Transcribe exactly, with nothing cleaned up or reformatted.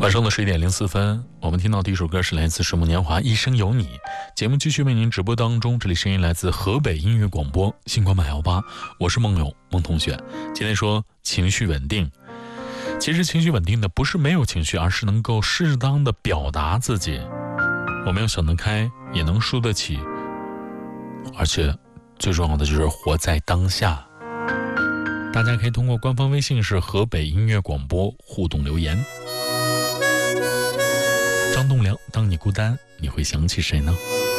晚上的十一点零四分，我们听到第一首歌是来自《水木年华》《一生有你》。节目继续为您直播当中，这里声音来自河北音乐广播星光八幺八，我是梦友梦同学。今天说情绪稳定，其实情绪稳定的不是没有情绪，而是能够适当的表达自己。我们要想得开，也能输得起，而且最重要的就是活在当下。大家可以通过官方微信是河北音乐广播互动留言。张栋梁，当你孤单，你会想起谁呢？